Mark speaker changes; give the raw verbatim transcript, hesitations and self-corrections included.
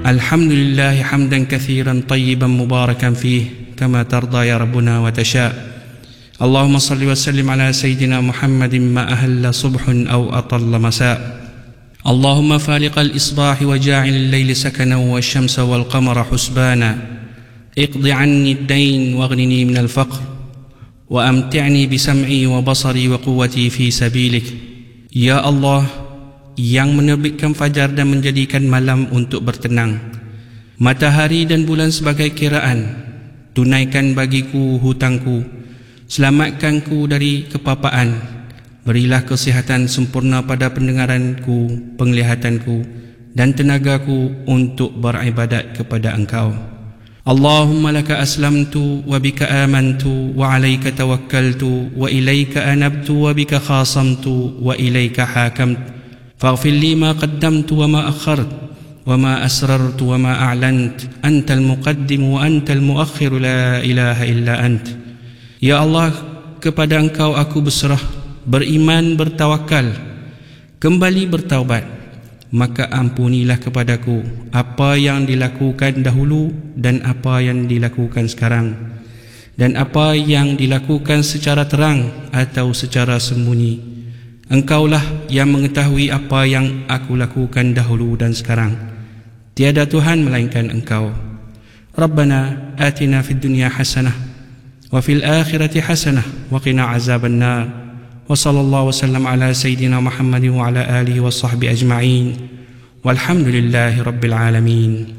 Speaker 1: الحمد لله حمدا كثيرا طيبا مباركا فيه كما ترضى يا ربنا وتشاء. اللهم صل وسلم على سيدنا محمد ما أهل صبح أو أطل مساء. اللهم فالق الإصباح وجاعل الليل سكنا والشمس والقمر حسبانا. اقض عني الدين واغنني من الفقر وأمتعني بسمعي وبصري وقوتي في سبيلك. Ya Allah, yang menerbitkan fajar dan menjadikan malam untuk bertenang, matahari dan bulan sebagai kiraan, tunaikan bagiku hutangku, selamatkanku dari kepapaan, berilah kesihatan sempurna pada pendengaranku, penglihatanku dan tenagaku untuk beribadat kepada Engkau. Allahumma laka aslamtu wa bika amantu wa alayka tawakkaltu wa ilayka anabtu wa bika khasamtu wa ilayka hakamtu. فاغفر لي ما قدمت وما أخرت وما أسررت وما أعلنت أنت المقدم وأنت المؤخر لا إله إلا أنت. Ya Allah, kepada Engkau aku berserah, beriman, bertawakal, kembali bertaubat. Maka ampunilah kepadaku apa yang dilakukan dahulu dan apa yang dilakukan sekarang, dan apa yang dilakukan secara terang atau secara sembunyi. Engkaulah yang mengetahui apa yang aku lakukan dahulu dan sekarang. Tiada Tuhan melainkan Engkau. Rabbana atina fid dunya hasanah wa fil akhirati hasanah wa qina azaban nar. Wa sallallahu wasallam ala sayyidina Muhammadin wa ala alihi wa sahbihi ajma'in. Walhamdulillahi rabbil alamin.